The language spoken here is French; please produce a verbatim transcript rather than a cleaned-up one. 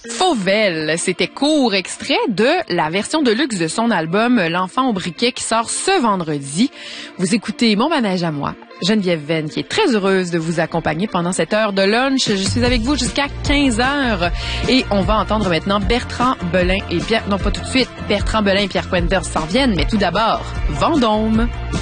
Fauvel, c'était court extrait de la version de luxe de son album L'Enfant au briquet qui sort ce vendredi. Vous écoutez Mon manège à moi, Geneviève Venn, qui est très heureuse de vous accompagner pendant cette heure de lunch. Je suis avec vous jusqu'à quinze heures et on va entendre maintenant Bertrand Belin et Pierre, non pas tout de suite, Bertrand Belin et Pierre Quenders s'en viennent, mais tout d'abord, Vendôme.